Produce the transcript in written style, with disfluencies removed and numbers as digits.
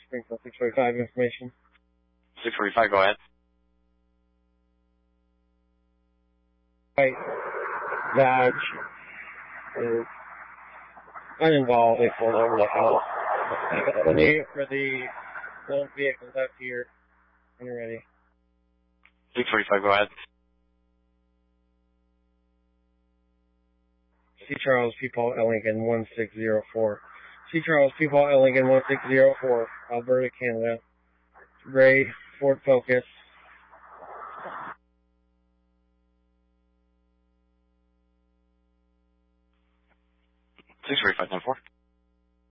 Springfield 645 information. 645, go ahead. Right. Dodge is uninvolved. They pulled over the house. The need for the lone vehicles out here when you're ready. 645, go ahead. C. Charles P. Paul L. Lincoln 1604. C. Charles P. Paul L. Lincoln 1604, Alberta, Canada. Gray Ford Focus. Six 45, 10-4.